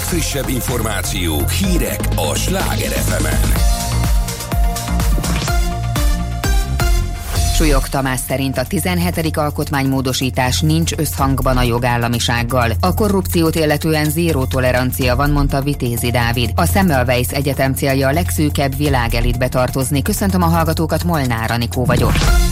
legfrissebb információk, hírek a Sláger FM-en. Súlyog Tamás szerint a 17. alkotmánymódosítás nincs összhangban a jogállamisággal. A korrupciót illetően zéró tolerancia van, mondta Vitézi Dávid. A Semmelweis Egyetem célja a legszűkebb világelitbe tartozni. Köszöntöm a hallgatókat, Molnár Anikó vagyok.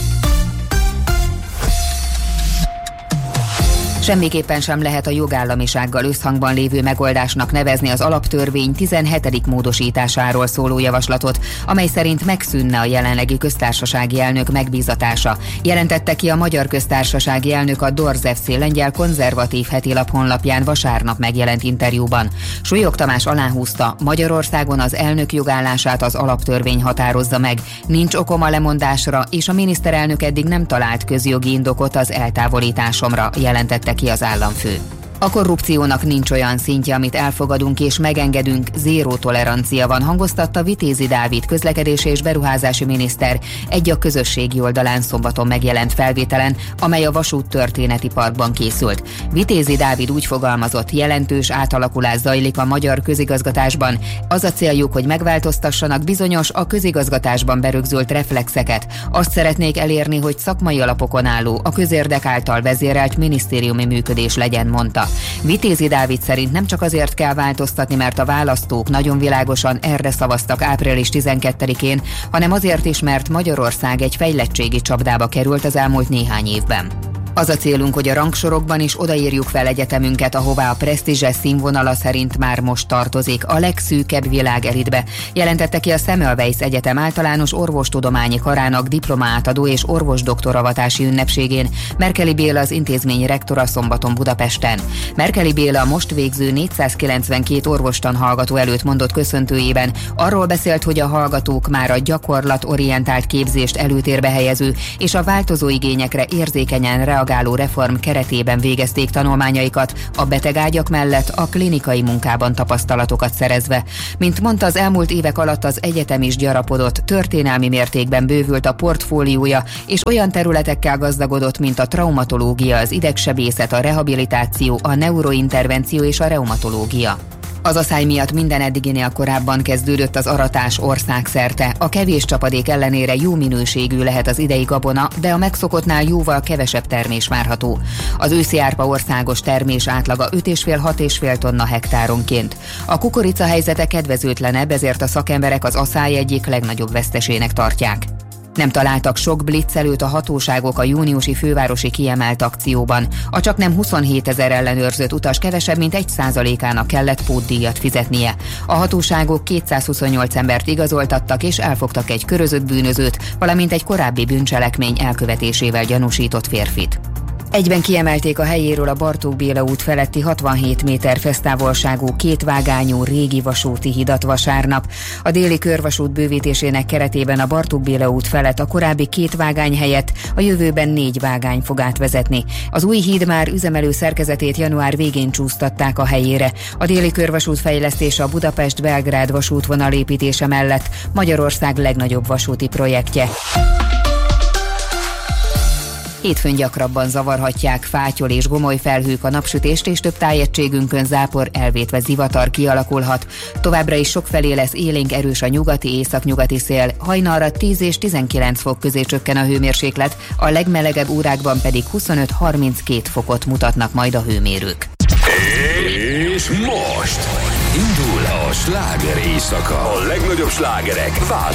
Semmiképpen sem lehet a jogállamisággal összhangban lévő megoldásnak nevezni az alaptörvény 17. módosításáról szóló javaslatot, amely szerint megszűnne a jelenlegi köztársasági elnök megbízatása. Jelentette ki a Magyar Köztársasági Elnök a Dorzevszé lengyel konzervatív hetilap honlapján vasárnap megjelent interjúban. Súlyog Tamás aláhúzta, Magyarországon az elnök jogállását az alaptörvény határozza meg. Nincs okom a lemondásra, és a miniszterelnök eddig nem talált közjogi indokot az eltávolításomra, jelentette ki az államfő. A korrupciónak nincs olyan szintje, amit elfogadunk és megengedünk, zéró tolerancia van, hangoztatta Vitézi Dávid közlekedési és beruházási miniszter egy a közösségi oldalán szombaton megjelent felvételen, amely a Vasút Történeti Parkban készült. Vitézi Dávid úgy fogalmazott, jelentős átalakulás zajlik a magyar közigazgatásban. Az a céljuk, hogy megváltoztassanak bizonyos a közigazgatásban berögzült reflexeket. Azt szeretnék elérni, hogy szakmai alapokon álló, a közérdek által vezérelt minisztériumi működés legyen, mondta. Vitézi Dávid szerint nem csak azért kell változtatni, mert a választók nagyon világosan erre szavaztak április 12-én, hanem azért is, mert Magyarország egy fejlettségi csapdába került az elmúlt néhány évben. Az a célunk, hogy a rangsorokban is odaírjuk fel egyetemünket, ahová a presztízses színvonala szerint már most tartozik, a legszűkebb világelitbe, jelentette ki a Semmelweis Egyetem általános orvostudományi karának diplomátadó és orvosdoktoravatási ünnepségén Merkeli Béla, az intézmény rektora szombaton Budapesten. Merkeli Béla a most végző 492 orvostan hallgató előtt mondott köszöntőjében arról beszélt, hogy a hallgatók már a gyakorlatorientált képzést előtérbe helyező és a változó igényekre érzékenyen reagáló reform keretében végezték tanulmányaikat, a betegágyak mellett a klinikai munkában tapasztalatokat szerezve. Mint mondta, az elmúlt évek alatt az egyetem is gyarapodott, történelmi mértékben bővült a portfóliója, és olyan területekkel gazdagodott, mint a traumatológia, az idegsebészet, a rehabilitáció, a neurointervenció és a reumatológia. Az aszály miatt minden eddiginél korábban kezdődött az aratás országszerte. A kevés csapadék ellenére jó minőségű lehet az idei gabona, de a megszokottnál jóval kevesebb termés várható. Az őszi árpa országos termés átlaga 5,5-6,5 tonna hektáronként. A kukorica helyzete kedvezőtlenebb, ezért a szakemberek az aszály egyik legnagyobb vesztesének tartják. Nem találtak sok blitzelőt a hatóságok a júniusi fővárosi kiemelt akcióban. A csaknem 27 000 ellenőrzött utas kevesebb, mint 1%-ának kellett pótdíjat fizetnie. A hatóságok 228 embert igazoltattak és elfogtak egy körözött bűnözőt, valamint egy korábbi bűncselekmény elkövetésével gyanúsított férfit. Egyben kiemelték a helyéről a Bartók Béla út feletti 67 méter fesztávolságú kétvágányú régi vasúti hidat vasárnap. A déli körvasút bővítésének keretében a Bartók Béla út felett a korábbi 2 vágány helyett a jövőben 4 vágány fog átvezetni. Az új híd már üzemelő szerkezetét január végén csúsztatták a helyére. A déli körvasút fejlesztése a Budapest-Belgrád vasútvonal építése mellett Magyarország legnagyobb vasúti projektje. Hétfőn gyakrabban zavarhatják fátyol és gomoly felhők a napsütést, és több tájegységünkön zápor, elvétve zivatar kialakulhat. Továbbra is sokfelé lesz élénk erős a nyugati, északnyugati szél, hajnalra 10 és 19 fok közé csökken a hőmérséklet, a legmelegebb órákban pedig 25-32 fokot mutatnak majd a hőmérők. És most indul a sláger éjszaka. A legnagyobb slágerek változnak.